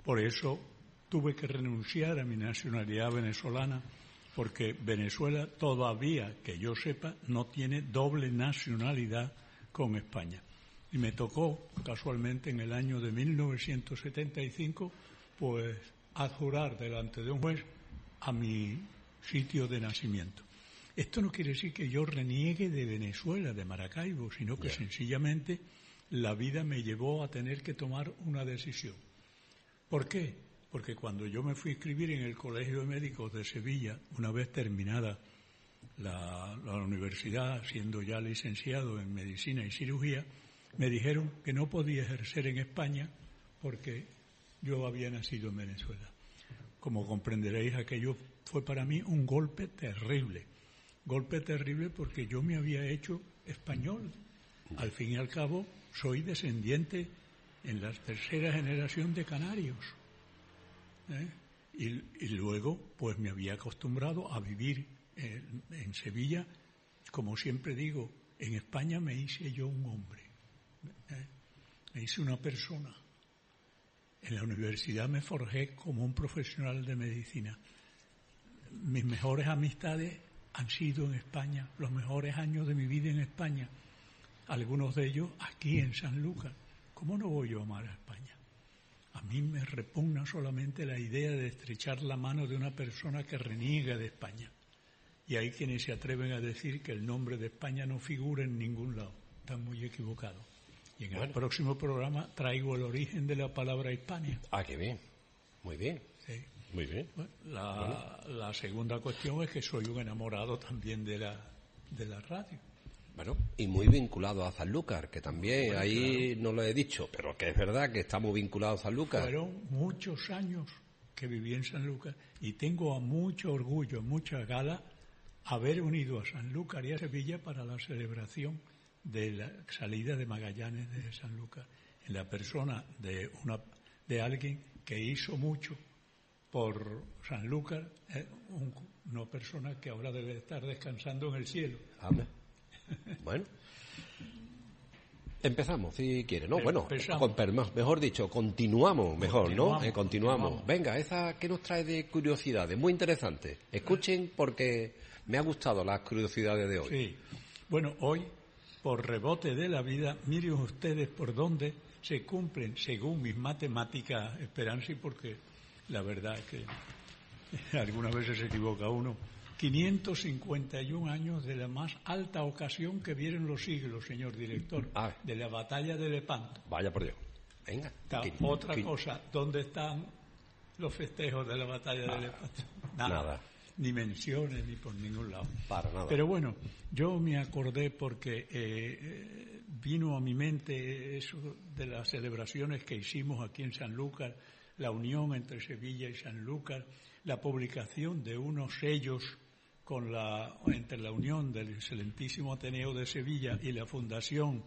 Por eso tuve que renunciar a mi nacionalidad venezolana, porque Venezuela todavía, que yo sepa, no tiene doble nacionalidad con España. Y me tocó, casualmente, en el año de 1975, pues, adjurar delante de un juez a mi sitio de nacimiento. Esto no quiere decir que yo reniegue de Venezuela, de Maracaibo, sino que sencillamente la vida me llevó a tener que tomar una decisión. ¿Por qué? Porque cuando yo me fui a inscribir en el Colegio de Médicos de Sevilla, una vez terminada la universidad, siendo ya licenciado en Medicina y Cirugía, me dijeron que no podía ejercer en España porque yo había nacido en Venezuela. Como comprenderéis, aquello fue para mí un golpe terrible. Golpe terrible porque yo me había hecho español. Al fin y al cabo, soy descendiente en la tercera generación de canarios. Y luego, pues me había acostumbrado a vivir en Sevilla. Como siempre digo, en España me hice yo un hombre. Me hice una persona. En la universidad me forjé como un profesional de medicina. Mis mejores amistades han sido en España, los mejores años de mi vida en España. Algunos de ellos aquí en Sanlúcar. ¿Cómo no voy yo a amar a España? A mí me repugna solamente la idea de estrechar la mano de una persona que reniega de España. Y hay quienes se atreven a decir que el nombre de España no figura en ningún lado. Están muy equivocados. Y en el próximo programa traigo el origen de la palabra Hispania. Ah, qué bien. Muy bien. Sí. Muy bien. Bueno, la segunda cuestión es que soy un enamorado también de la radio. Bueno, y muy vinculado a Sanlúcar, que también ahí no lo he dicho, pero que es verdad que estamos vinculados a Sanlúcar. Fueron muchos años que viví en Sanlúcar y tengo a mucho orgullo, mucha gala, haber unido a Sanlúcar y a Sevilla para la celebración de la salida de Magallanes de Sanlúcar, en la persona de alguien que hizo mucho por Sanlúcar, una persona que ahora debe estar descansando en el cielo. Habla. Bueno, empezamos si quiere, ¿no? Bueno, mejor dicho, continuamos mejor, ¿no? Continuamos. Venga, esa que nos trae de curiosidades, muy interesante. Escuchen porque me ha gustado las curiosidades de hoy. Sí, bueno, hoy, por rebote de la vida, miren ustedes por dónde se cumplen, según mis matemáticas, Esperanza, porque la verdad es que algunas veces se equivoca uno, 551 años de la más alta ocasión que vieron los siglos, señor director, de la batalla de Lepanto. Vaya por Dios. Venga. Otra cosa, ¿dónde están los festejos de la batalla de Lepanto? Nada. Ni menciones, ni por ningún lado. Para nada. Pero bueno, yo me acordé porque vino a mi mente eso de las celebraciones que hicimos aquí en Sanlúcar, la unión entre Sevilla y Sanlúcar, la publicación de unos sellos entre la unión del excelentísimo Ateneo de Sevilla y la fundación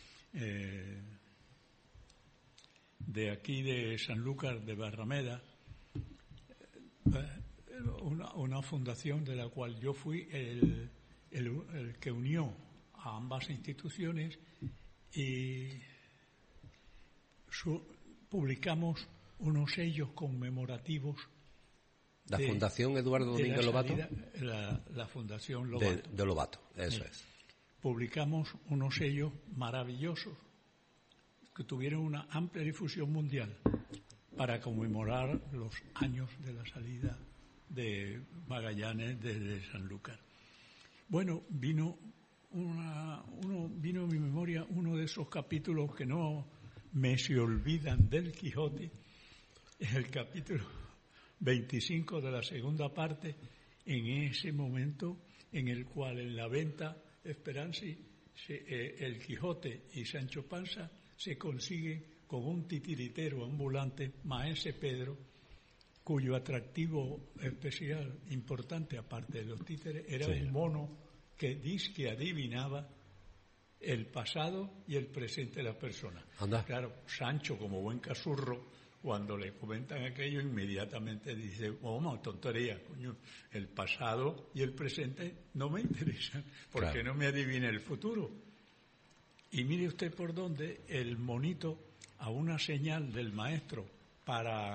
de aquí de Sanlúcar de Barrameda, una fundación de la cual yo fui el que unió a ambas instituciones y publicamos unos sellos conmemorativos. La Fundación Eduardo Domínguez Lobato. La Fundación Lobato. De Lobato, eso es. Publicamos unos sellos maravillosos que tuvieron una amplia difusión mundial para conmemorar los años de la salida de Magallanes desde Sanlúcar. Bueno, vino a mi memoria uno de esos capítulos que no me se olvidan del Quijote, es el capítulo 25 de la segunda parte, en ese momento en el cual en la venta Esperanza, el Quijote y Sancho Panza se consiguen con un titiritero ambulante, Maese Pedro, cuyo atractivo especial, importante, aparte de los títeres, era un mono que disque adivinaba el pasado y el presente de la persona. Anda. Claro, Sancho, como buen casurro, cuando le comentan aquello, inmediatamente dice, tontería, coño, el pasado y el presente no me interesan, porque no me adivina el futuro. Y mire usted por dónde el monito, a una señal del maestro para